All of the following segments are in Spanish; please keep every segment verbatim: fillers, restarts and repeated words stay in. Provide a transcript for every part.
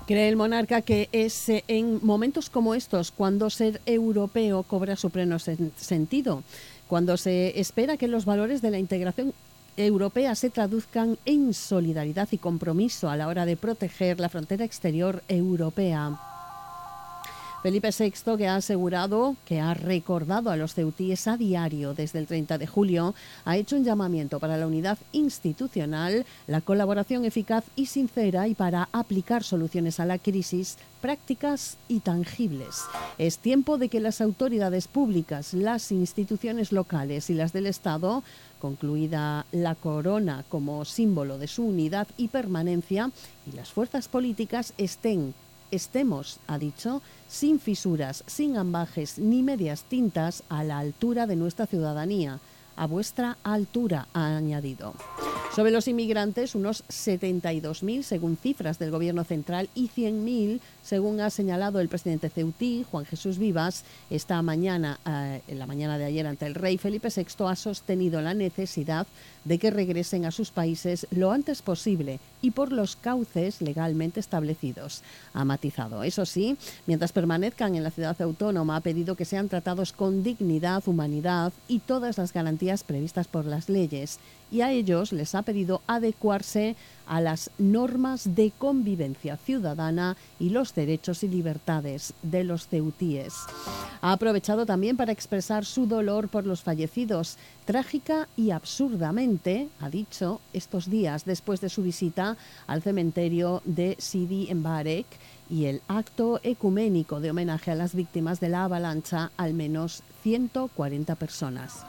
Cree el monarca que es en momentos como estos cuando ser europeo cobra su pleno sen- sentido, cuando se espera que los valores de la integración europea se traduzcan en solidaridad y compromiso a la hora de proteger la frontera exterior europea. Felipe sexto, que ha asegurado que ha recordado a los ceutíes a diario desde el treinta de julio, ha hecho un llamamiento para la unidad institucional, la colaboración eficaz y sincera y para aplicar soluciones a la crisis prácticas y tangibles. Es tiempo de que las autoridades públicas, las instituciones locales y las del Estado, concluida la corona como símbolo de su unidad y permanencia, y las fuerzas políticas estén Estemos, ha dicho, sin fisuras, sin ambajes ni medias tintas, a la altura de nuestra ciudadanía. A vuestra altura, ha añadido. Sobre los inmigrantes, unos setenta y dos mil según cifras del Gobierno central y cien mil según ha señalado el presidente ceutí, Juan Jesús Vivas. Esta mañana, eh, en la mañana de ayer ante el rey, Felipe sexto ha sostenido la necesidad de que regresen a sus países lo antes posible y por los cauces legalmente establecidos. Ha matizado. Eso sí, mientras permanezcan en la ciudad autónoma, ha pedido que sean tratados con dignidad, humanidad y todas las garantías previstas por las leyes. Y a ellos les ha pedido adecuarse a las normas de convivencia ciudadana y los derechos y libertades de los ceutíes. Ha aprovechado también para expresar su dolor por los fallecidos. Trágica y absurdamente, ha dicho, estos días después de su visita al cementerio de Sidi Mbarek y el acto ecuménico de homenaje a las víctimas de la avalancha, al menos ciento cuarenta personas.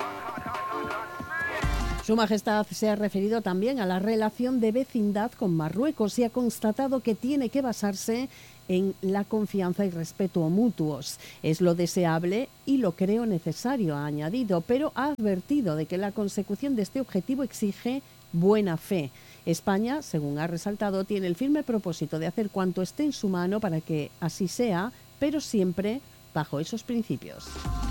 Su Majestad se ha referido también a la relación de vecindad con Marruecos y ha constatado que tiene que basarse en la confianza y respeto mutuos. Es lo deseable y lo creo necesario, ha añadido, pero ha advertido de que la consecución de este objetivo exige buena fe. España, según ha resaltado, tiene el firme propósito de hacer cuanto esté en su mano para que así sea, pero siempre bajo esos principios.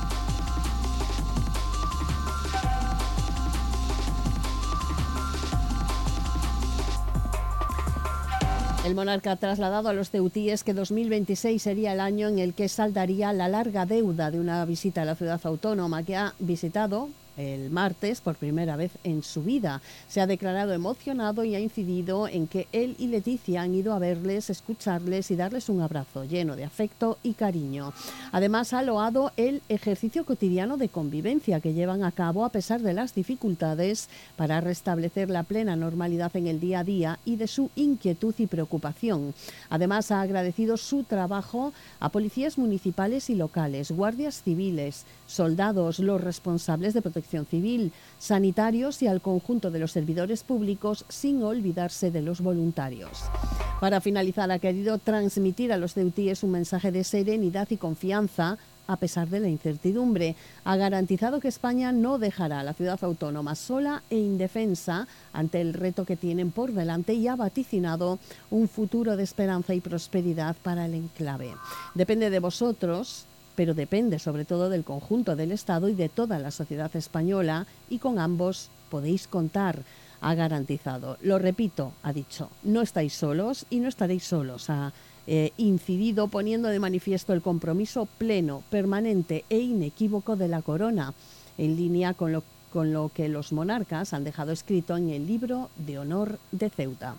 El monarca ha trasladado a los ceutíes que dos mil veintiséis sería el año en el que saldaría la larga deuda de una visita a la ciudad autónoma que ha visitado el martes por primera vez en su vida. Se ha declarado emocionado y ha incidido en que él y Leticia han ido a verles, escucharles y darles un abrazo lleno de afecto y cariño. Además, ha loado el ejercicio cotidiano de convivencia que llevan a cabo a pesar de las dificultades para restablecer la plena normalidad en el día a día y de su inquietud y preocupación. Además, ha agradecido su trabajo a policías municipales y locales, guardias civiles, soldados, los responsables de protección civil, sanitarios y al conjunto de los servidores públicos, sin olvidarse de los voluntarios. Para finalizar, ha querido transmitir a los ceutíes un mensaje de serenidad y confianza a pesar de la incertidumbre. Ha garantizado que España no dejará a la ciudad autónoma sola e indefensa ante el reto que tienen por delante y ha vaticinado un futuro de esperanza y prosperidad para el enclave. Depende de vosotros, pero depende sobre todo del conjunto del Estado y de toda la sociedad española, y con ambos podéis contar, ha garantizado. Lo repito, ha dicho, no estáis solos y no estaréis solos. Ha eh, incidido poniendo de manifiesto el compromiso pleno, permanente e inequívoco de la corona, en línea con lo, con lo que los monarcas han dejado escrito en el libro de honor de Ceuta.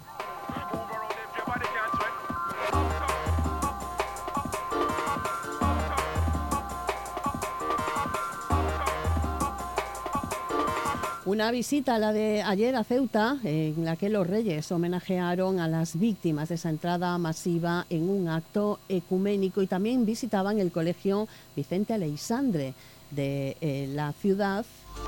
Una visita, la de ayer a Ceuta, en la que los reyes homenajearon a las víctimas de esa entrada masiva en un acto ecuménico, y también visitaban el colegio Vicente Aleixandre de eh, la ciudad.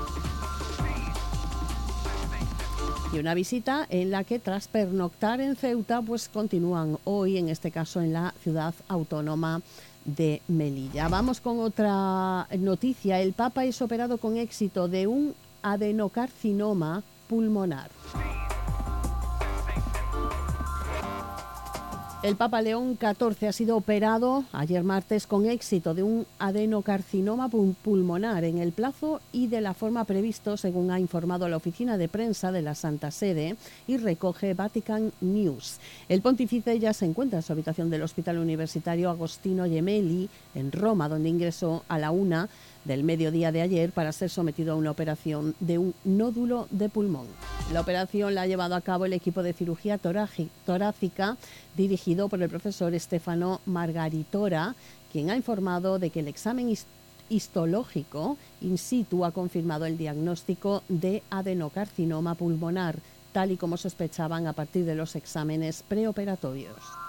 Y una visita en la que, tras pernoctar en Ceuta, pues continúan hoy, en este caso en la ciudad autónoma de Melilla. Vamos con otra noticia. El Papa es operado con éxito de un adenocarcinoma pulmonar. El Papa León catorce ha sido operado ayer martes con éxito de un adenocarcinoma pulmonar en el plazo y de la forma previsto, según ha informado la oficina de prensa de la Santa Sede y recoge Vatican News. El pontífice ya se encuentra en su habitación del Hospital Universitario Agostino Gemelli en Roma, donde ingresó a la una del mediodía de ayer para ser sometido a una operación de un nódulo de pulmón. La operación la ha llevado a cabo el equipo de cirugía torácica dirigido por el profesor Stefano Margaritora, quien ha informado de que el examen histológico in situ ha confirmado el diagnóstico de adenocarcinoma pulmonar, tal y como sospechaban a partir de los exámenes preoperatorios.